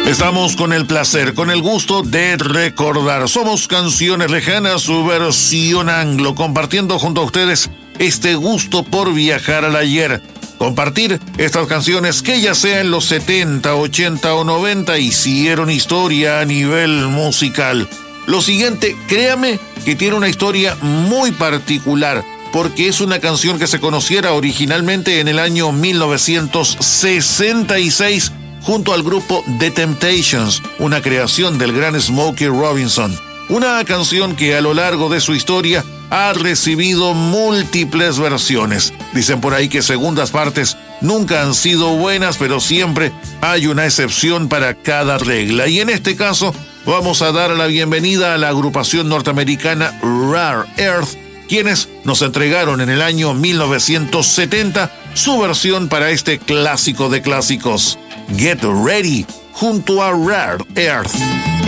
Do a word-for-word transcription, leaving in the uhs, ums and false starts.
Estamos con el placer, con el gusto de recordar. Somos Canciones Lejanas, su versión anglo, compartiendo junto a ustedes este gusto por viajar al ayer. Compartir estas canciones que ya sea en los setenta, ochenta o noventa hicieron historia a nivel musical. Lo siguiente, créame que tiene una historia muy particular, porque es una canción que se conociera originalmente en el año mil novecientos sesenta y seis junto al grupo The Temptations, una creación del gran Smokey Robinson. Una canción que a lo largo de su historia ha recibido múltiples versiones. Dicen por ahí que segundas partes nunca han sido buenas, pero siempre hay una excepción para cada regla. Y en este caso vamos a dar la bienvenida a la agrupación norteamericana Rare Earth, quienes nos entregaron en el año mil novecientos setenta su versión para este clásico de clásicos, Get Ready, junto a Rare Earth.